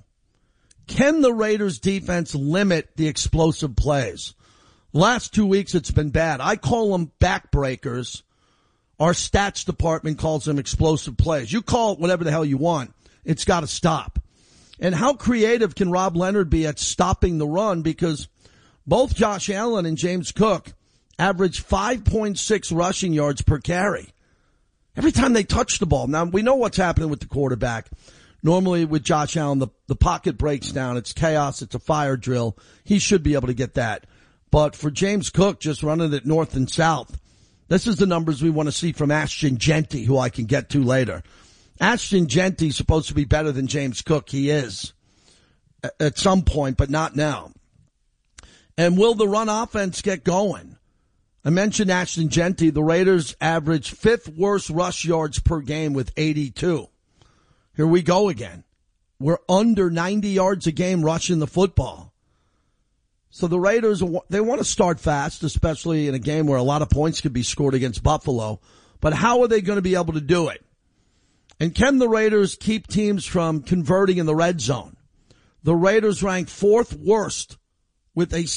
Can the Raiders defense limit the explosive plays? Last 2 weeks, it's been bad. I call them backbreakers. Our stats department calls them explosive plays. You call it whatever the hell you want. It's got to stop. And how creative can Rob Leonard be at stopping the run? Because both Josh Allen and James Cook average 5.6 rushing yards per carry every time they touch the ball. Now, we know what's happening with the quarterback. Normally with Josh Allen, the pocket breaks down. It's chaos. It's a fire drill. He should be able to get that. But for James Cook, just running it north and south, this is the numbers we want to see from Ashton Jeanty, who I can get to later. Ashton Jeanty is supposed to be better than James Cook. He is at some point, but not now. And will the run offense get going? I mentioned Ashton Jeanty. The Raiders average 5th worst rush yards per game with 82. Here we go again. We're under 90 yards a game rushing the football. So the Raiders, they want to start fast, especially in a game where a lot of points could be scored against Buffalo. But how are they going to be able to do it? And can the Raiders keep teams from converting in the red zone? The Raiders rank 4th worst with a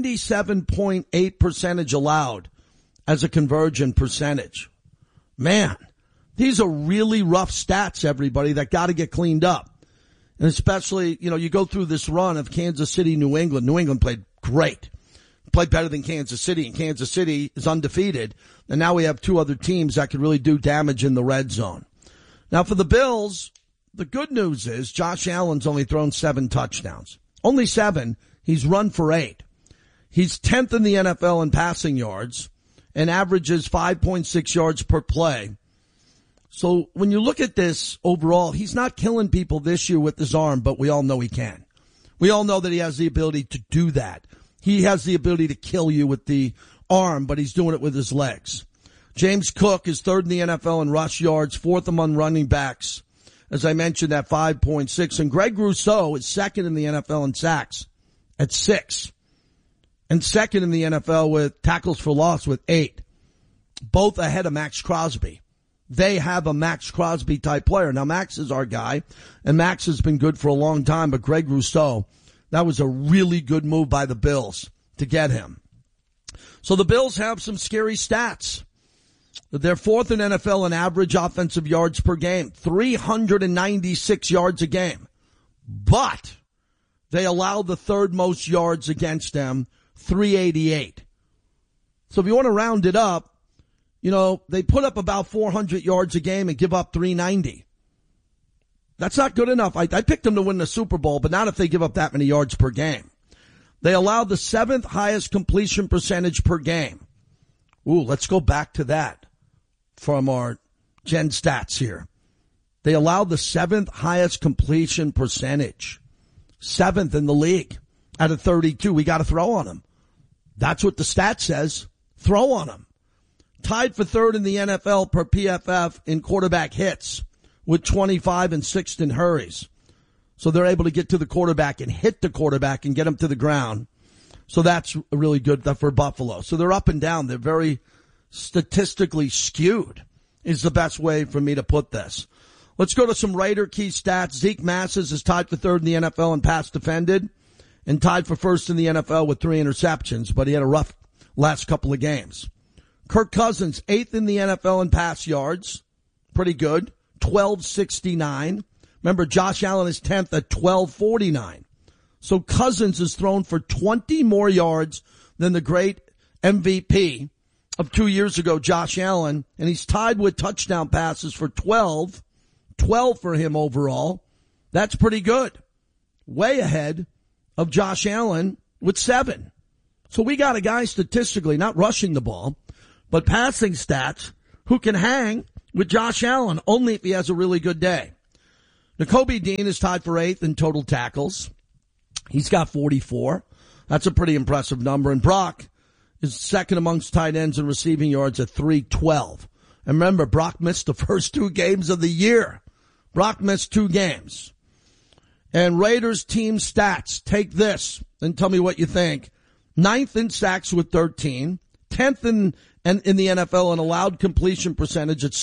77.8 percentage allowed as a conversion percentage. Man, these are really rough stats, everybody, that got to get cleaned up. And especially, you go through this run of Kansas City, New England. New England played great. Played better than Kansas City, and Kansas City is undefeated. And now we have 2 other teams that could really do damage in the red zone. Now for the Bills, the good news is Josh Allen's only thrown 7 touchdowns. Only 7. He's run for 8. He's 10th in the NFL in passing yards and averages 5.6 yards per play. So when you look at this overall, he's not killing people this year with his arm, but we all know he can. We all know that he has the ability to do that. He has the ability to kill you with the arm, but he's doing it with his legs. James Cook is 3rd in the NFL in rush yards, 4th among running backs. As I mentioned, at 5.6. And Greg Rousseau is 2nd in the NFL in sacks at 6. And 2nd in the NFL with tackles for loss with 8. Both ahead of Max Crosby. They have a Max Crosby type player. Now Max is our guy, and Max has been good for a long time, but Greg Rousseau, that was a really good move by the Bills to get him. So the Bills have some scary stats. They're 4th in NFL in average offensive yards per game, 396 yards a game. But they allow the 3rd most yards against them, 388. So if you want to round it up, they put up about 400 yards a game and give up 390. That's not good enough. I picked them to win the Super Bowl, but not if they give up that many yards per game. They allow the 7th highest completion percentage per game. Ooh, let's go back to that from our Gen Stats here. They allow the 7th highest completion percentage. 7th in the league out of 32. We got to throw on them. That's what the stat says. Throw on them. Tied for 3rd in the NFL per PFF in quarterback hits with 25 and 6th in hurries. So they're able to get to the quarterback and hit the quarterback and get him to the ground. So that's really good for Buffalo. So they're up and down. They're very statistically skewed is the best way for me to put this. Let's go to some Raider key stats. Zeke Massis is tied for 3rd in the NFL in pass defended. and tied for first in the NFL with 3 interceptions, but he had a rough last couple of games. Kirk Cousins, 8th in the NFL in pass yards. Pretty good. 1269. Remember, Josh Allen is 10th at 1249. So Cousins has thrown for 20 more yards than the great MVP of 2 years ago, Josh Allen, and he's tied with touchdown passes for 12 for him overall. That's pretty good. Way ahead of Josh Allen with 7. So we got a guy statistically, not rushing the ball, but passing stats, who can hang with Josh Allen only if he has a really good day. Nakobe Dean is tied for 8th in total tackles. He's got 44. That's a pretty impressive number. And Brock is second amongst tight ends in receiving yards at 312. And remember, Brock missed the first 2 games of the year. Brock missed 2 games. And Raiders team stats, take this and tell me what you think. 9th in sacks with 13. 10th in the NFL in allowed completion percentage at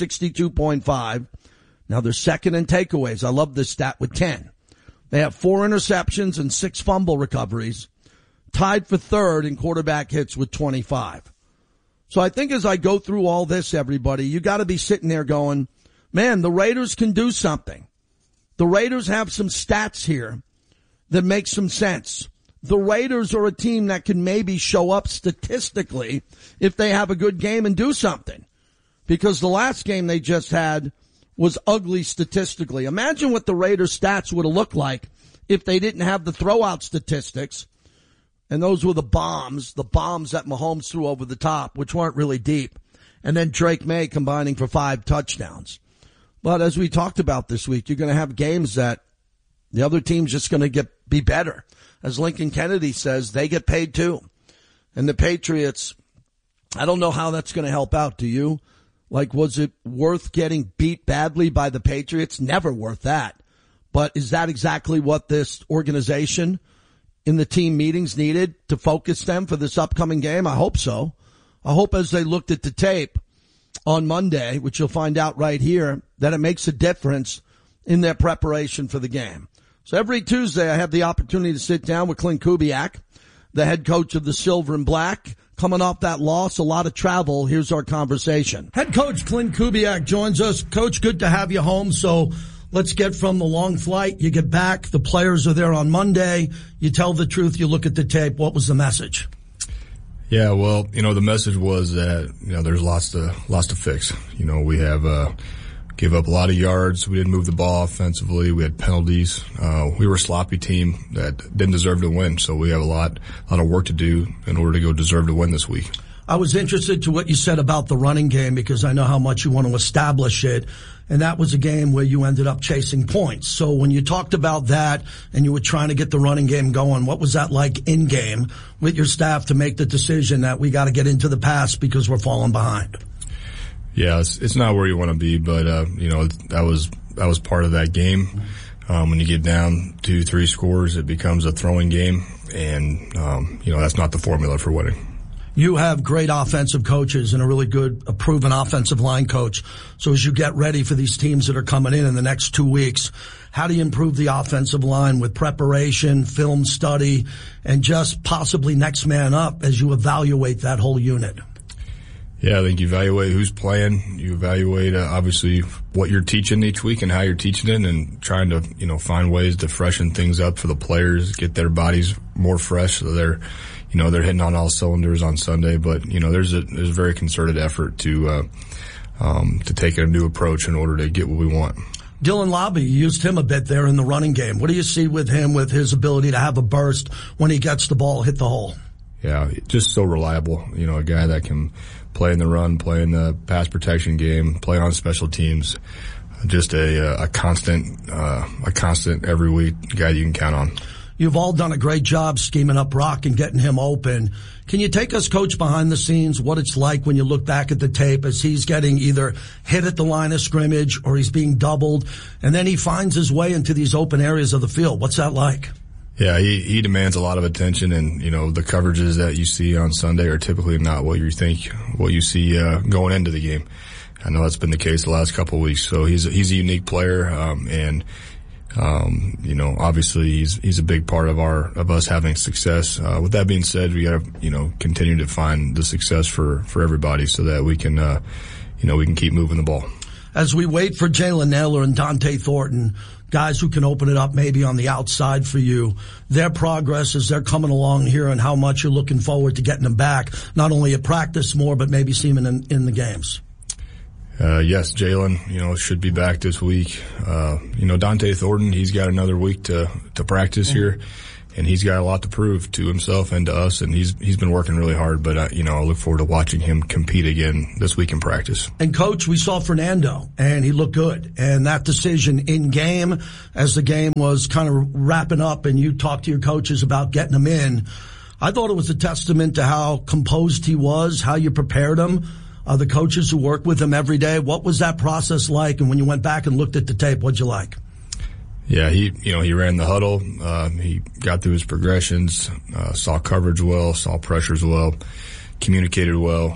62.5. Now they're second in takeaways. I love this stat with 10. They have 4 interceptions and 6 fumble recoveries. Tied for 3rd in quarterback hits with 25. So I think as I go through all this, everybody, you got to be sitting there going, man, the Raiders can do something. The Raiders have some stats here that make some sense. The Raiders are a team that can maybe show up statistically if they have a good game and do something. Because the last game they just had was ugly statistically. Imagine what the Raiders stats would have looked like if they didn't have the throwout statistics. And those were the bombs that Mahomes threw over the top, which weren't really deep. And then Drake May combining for 5 touchdowns. But as we talked about this week, you're going to have games that the other team's just going to be better. As Lincoln Kennedy says, they get paid too. And the Patriots, I don't know how that's going to help out. Do you? Like, was it worth getting beat badly by the Patriots? Never worth that. But is that exactly what this organization in the team meetings needed to focus them for this upcoming game? I hope so. I hope as they looked at the tape on Monday, which you'll find out right here, that it makes a difference in their preparation for the game. So every Tuesday I have the opportunity to sit down with Clint Kubiak, the head coach of the Silver and Black. Coming off that loss, a lot of travel. Here's our conversation. Head coach Clint Kubiak joins us. Coach, good to have you home. So let's get from the long flight. You get back. The players are there on Monday. You tell the truth. You look at the tape. What was the message? Yeah, well, the message was that, there's lots to fix. We have, gave up a lot of yards. We didn't move the ball offensively. We had penalties. We were a sloppy team that didn't deserve to win. So we have a lot of work to do in order to go deserve to win this week. I was interested to what you said about the running game because I know how much you want to establish it. And that was a game where you ended up chasing points. So when you talked about that and you were trying to get the running game going, what was that like in game with your staff to make the decision that we got to get into the pass because we're falling behind? Yeah, it's not where you want to be, but, that was part of that game. When you get down 2-3 scores, it becomes a throwing game and, that's not the formula for winning. You have great offensive coaches and a proven offensive line coach. So as you get ready for these teams that are coming in the next 2 weeks, how do you improve the offensive line with preparation, film study, and just possibly next man up as you evaluate that whole unit? Yeah, I think you evaluate who's playing. You evaluate, obviously, what you're teaching each week and how you're teaching it and trying to, find ways to freshen things up for the players, get their bodies more fresh so they're hitting on all cylinders on Sunday. But, there's a very concerted effort to take a new approach in order to get what we want. Dylan Lobby, you used him a bit there in the running game. What do you see with him, with his ability to have a burst when he gets the ball, hit the hole? Yeah, just so reliable. A guy that can play in the run, play in the pass protection game, play on special teams. Just a constant every week guy you can count on. You've all done a great job scheming up Brock and getting him open. Can you take us, Coach, behind the scenes, what it's like when you look back at the tape as he's getting either hit at the line of scrimmage or he's being doubled, and then he finds his way into these open areas of the field? What's that like? Yeah, he demands a lot of attention, and the coverages that you see on Sunday are typically not what you see going into the game. I know that's been the case the last couple of weeks. So he's a unique player, and Obviously he's a big part of us having success. With that being said, we got to, continue to find the success for everybody so that we can, we can keep moving the ball. As we wait for Jalen Nailor and Dante Thornton, guys who can open it up maybe on the outside for you, their progress as they're coming along here and how much you're looking forward to getting them back, not only at practice more, but maybe seeing them in the games. Yes, Jalen, should be back this week. Dante Thornton, he's got another week to practice here, and he's got a lot to prove to himself and to us, and he's been working really hard, but I look forward to watching him compete again this week in practice. And Coach, we saw Fernando, and he looked good, and that decision in game, as the game was kind of wrapping up, and you talked to your coaches about getting him in, I thought it was a testament to how composed he was, how you prepared him. The coaches who work with him every day, what was that process like? And when you went back and looked at the tape, what'd you like? Yeah, he ran the huddle. He got through his progressions, saw coverage well, saw pressures well, communicated well.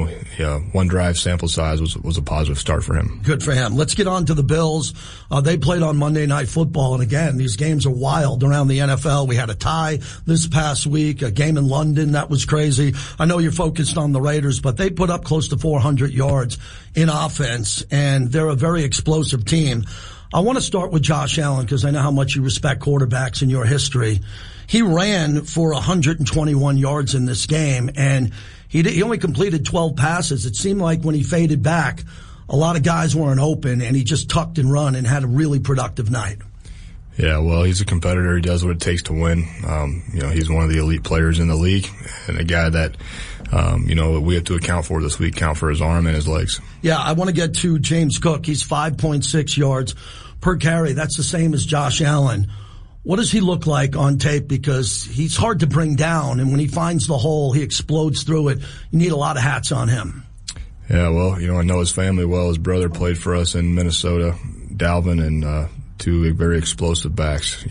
One drive sample size was a positive start for him. Good for him. Let's get on to the Bills. They played on Monday Night Football, and again, these games are wild around the NFL. We had a tie this past week, a game in London that was crazy. I know you're focused on the Raiders, but they put up close to 400 yards in offense, and they're a very explosive team. I want to start with Josh Allen because I know how much you respect quarterbacks in your history. He ran for 121 yards in this game, and he only completed 12 passes. It seemed like when he faded back, a lot of guys weren't open, and he just tucked and run and had a really productive night. Yeah, well, he's a competitor. He does what it takes to win. He's one of the elite players in the league, and a guy that, we have to account for this week, count for his arm and his legs. Yeah, I want to get to James Cook. He's 5.6 yards per carry. That's the same as Josh Allen. What does he look like on tape? Because he's hard to bring down, and when he finds the hole, he explodes through it. You need a lot of hats on him. Yeah, well, I know his family well. His brother played for us in Minnesota, Dalvin, and two very explosive backs.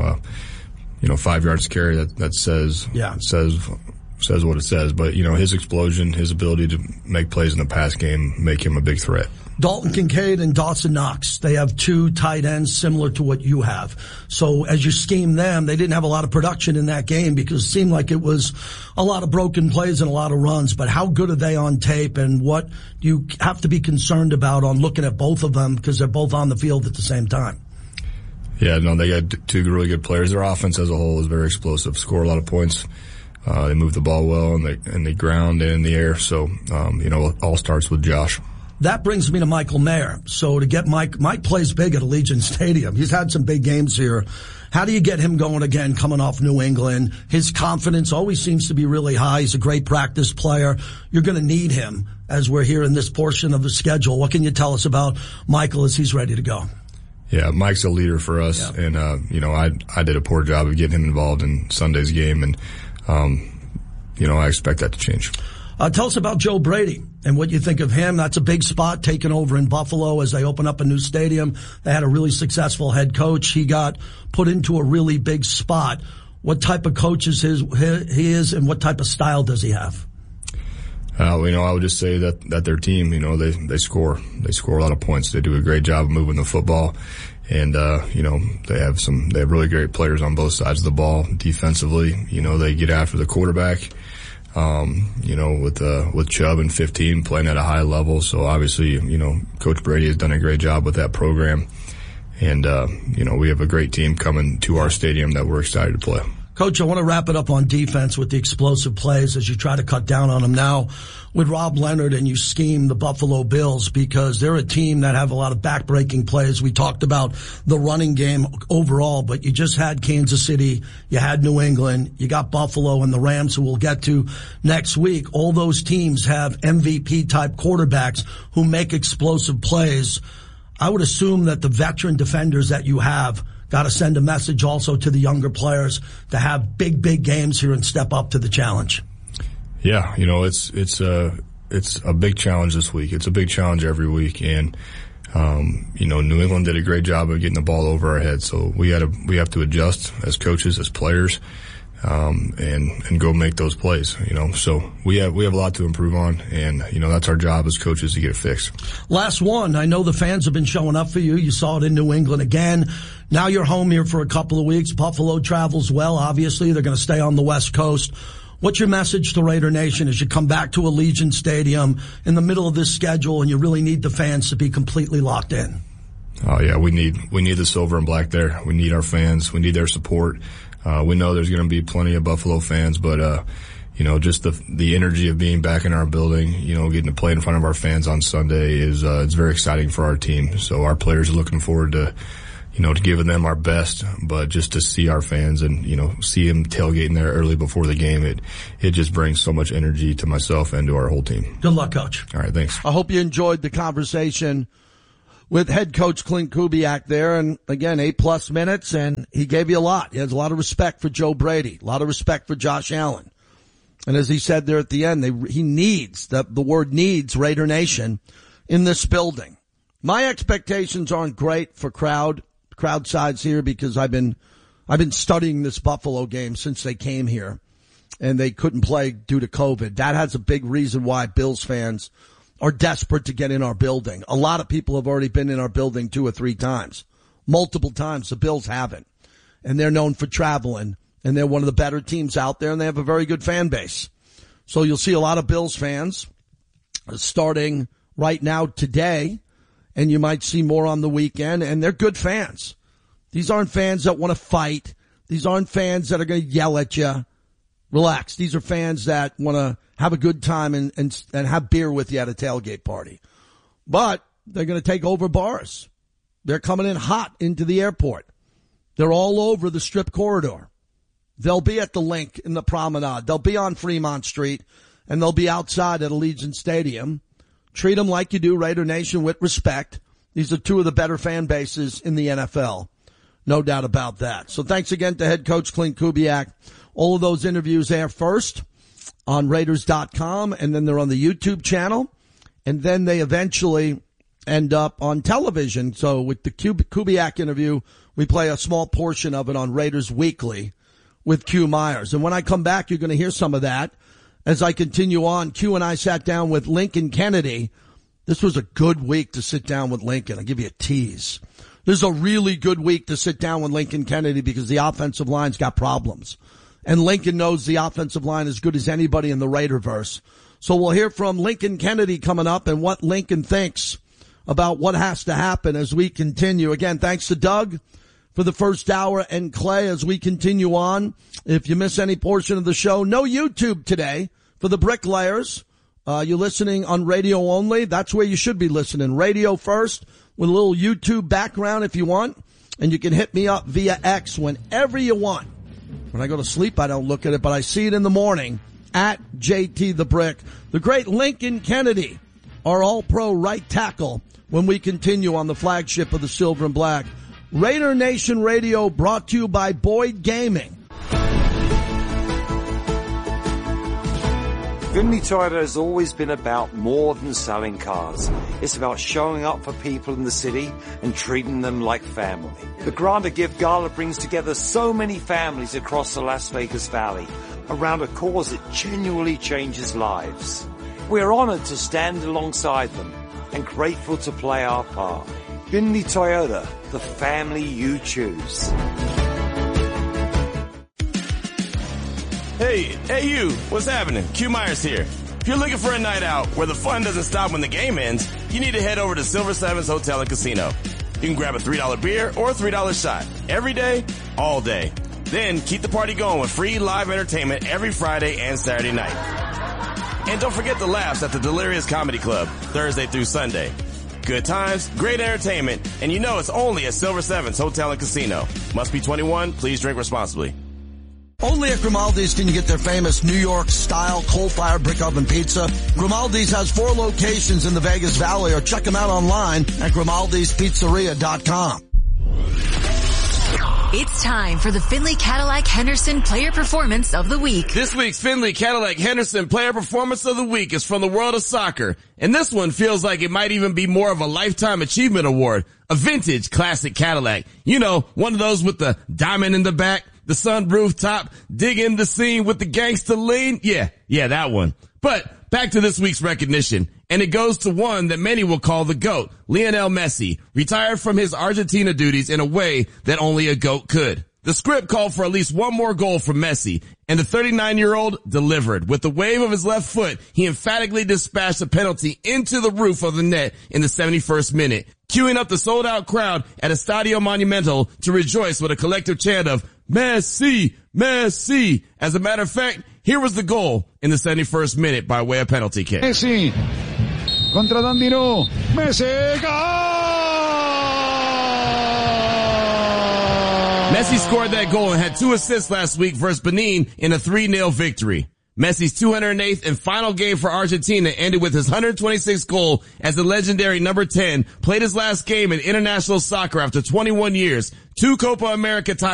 5 yards carry that says what it says. But his explosion, his ability to make plays in the pass game make him a big threat. Dalton Kincaid and Dawson Knox, they have two tight ends similar to what you have. So as you scheme them, they didn't have a lot of production in that game because it seemed like it was a lot of broken plays and a lot of runs. But how good are they on tape, and what do you have to be concerned about on looking at both of them because they're both on the field at the same time? Yeah, no, they got two really good players. Their offense as a whole is very explosive, score a lot of points. They move the ball well in the ground and in the air. So, it all starts with Josh. That brings me to Michael Mayer. So to get Mike plays big at Allegiant Stadium. He's had some big games here. How do you get him going again coming off New England? His confidence always seems to be really high. He's a great practice player. You're going to need him as we're here in this portion of the schedule. What can you tell us about Michael as he's ready to go? Yeah, Mike's a leader for us. Yeah. And, I did a poor job of getting him involved in Sunday's game, and, I expect that to change. Tell us about Joe Brady and what you think of him. That's a big spot taken over in Buffalo as they open up a new stadium. They had a really successful head coach. He got put into a really big spot. What type of coach is he is, and what type of style does he have? I would just say that their team, they score. They score a lot of points. They do a great job of moving the football. And, they have really great players on both sides of the ball defensively. They get after the quarterback. With Chubb and 15 playing at a high level. So obviously, Coach Brady has done a great job with that program. And, we have a great team coming to our stadium that we're excited to play. Coach, I want to wrap it up on defense with the explosive plays as you try to cut down on them now with Rob Leonard and you scheme the Buffalo Bills because they're a team that have a lot of backbreaking plays. We talked about the running game overall, but you just had Kansas City, you had New England, you got Buffalo and the Rams, who we'll get to next week. All those teams have MVP-type quarterbacks who make explosive plays. I would assume that the veteran defenders that you have got to send a message also to the younger players to have big games here and step up to the challenge. Yeah, it's a big challenge this week. It's a big challenge every week, and New England did a great job of getting the ball over our heads. So we have to adjust as coaches, as players, and go make those plays, So we have a lot to improve on, and, that's our job as coaches to get it fixed. Last one. I know the fans have been showing up for you. You saw it in New England again. Now you're home here for a couple of weeks. Buffalo travels well, obviously. They're going to stay on the West Coast. What's your message to Raider Nation as you come back to Allegiant Stadium in the middle of this schedule and you really need the fans to be completely locked in? Oh yeah, we need the silver and black there. We need our fans. We need their support. We know there's going to be plenty of Buffalo fans, but, just the energy of being back in our building, getting to play in front of our fans on Sunday is, it's very exciting for our team. So our players are looking forward to, to giving them our best, but just to see our fans and, see them tailgating there early before the game, it just brings so much energy to myself and to our whole team. Good luck, Coach. All right, thanks. I hope you enjoyed the conversation with head coach Clint Kubiak there. And again, 8+ minutes, and he gave you a lot. He has a lot of respect for Joe Brady, a lot of respect for Josh Allen. And as he said there at the end, he needs, the word needs, Raider Nation in this building. My expectations aren't great for crowd size here because I've been studying this Buffalo game since they came here and they couldn't play due to COVID. That has a big reason why Bills fans are desperate to get in our building. A lot of people have already been in our building 2 or 3 times. Multiple times. The Bills haven't. And they're known for traveling. And they're one of the better teams out there, and they have a very good fan base. So you'll see a lot of Bills fans starting right now today, and you might see more on the weekend, and they're good fans. These aren't fans that want to fight. These aren't fans that are going to yell at you. Relax. These are fans that want to have a good time and have beer with you at a tailgate party. But they're going to take over bars. They're coming in hot into the airport. They're all over the Strip corridor. They'll be at the Link in the Promenade. They'll be on Fremont Street, and they'll be outside at Allegiant Stadium. Treat them like you do Raider Nation, with respect. These are 2 of the better fan bases in the NFL. No doubt about that. So thanks again to head coach Clint Kubiak. All of those interviews air first on Raiders.com, and then they're on the YouTube channel, and then they eventually end up on television. So with the Kubiak interview, we play a small portion of it on Raiders Weekly with Q Myers. And when I come back, you're going to hear some of that as I continue on. Q and I sat down with Lincoln Kennedy. This was a good week to sit down with Lincoln. I'll give you a tease. This is a really good week to sit down with Lincoln Kennedy because the offensive line's got problems. And Lincoln knows the offensive line as good as anybody in the Raiderverse. So we'll hear from Lincoln Kennedy coming up and what Lincoln thinks about what has to happen as we continue. Again, thanks to Doug for the first hour and Clay as we continue on. If you miss any portion of the show, no YouTube today for the Bricklayers. You're listening on radio only. That's where you should be listening. Radio first with a little YouTube background if you want. And you can hit me up via X whenever you want. When I go to sleep, I don't look at it, but I see it in the morning at JT the Brick. The great Lincoln Kennedy, our all-pro right tackle, when we continue on the flagship of the Silver and Black. Raider Nation Radio brought to you by Boyd Gaming. Finley Toyota has always been about more than selling cars. It's about showing up for people in the city and treating them like family. The Granta Gift Gala brings together so many families across the Las Vegas Valley around a cause that genuinely changes lives. We're honored to stand alongside them and grateful to play our part. Finley Toyota, the family you choose. Hey you, what's happening? Q Myers here. If you're looking for a night out where the fun doesn't stop when the game ends, you need to head over to Silver Sevens Hotel and Casino. You can grab a $3 beer or a $3 shot every day, all day. Then keep the party going with free live entertainment every Friday and Saturday night. And don't forget the laughs at the Delirious Comedy Club, Thursday through Sunday. Good times, great entertainment, and you know it's only at Silver Sevens Hotel and Casino. Must be 21, please drink responsibly. Only at Grimaldi's can you get their famous New York-style coal-fired brick oven pizza. Grimaldi's has 4 locations in the Vegas Valley, or check them out online at Grimaldi'sPizzeria.com. It's time for the Finley Cadillac Henderson Player Performance of the Week. This week's Finley Cadillac Henderson Player Performance of the Week is from the world of soccer. And this one feels like it might even be more of a Lifetime Achievement Award. A vintage classic Cadillac. You know, one of those with the diamond in the back, The sunroof top, dig in the scene with the gangster lean. Yeah, that one. But back to this week's recognition. And it goes to one that many will call the GOAT, Lionel Messi, retired from his Argentina duties in a way that only a GOAT could. The script called for at least one more goal from Messi, and the 39-year-old delivered. With the wave of his left foot, he emphatically dispatched a penalty into the roof of the net in the 71st minute, queuing up the sold-out crowd at Estadio Monumental to rejoice with a collective chant of Messi, Messi. As a matter of fact, here was the goal in the 71st minute by way of penalty kick. Messi contra Dandino. Messi, goal! Messi scored that goal and had 2 assists last week versus Benin in a 3-0 victory. Messi's 208th and final game for Argentina ended with his 126th goal as the legendary number 10 played his last game in international soccer after 21 years, 2 Copa America titles.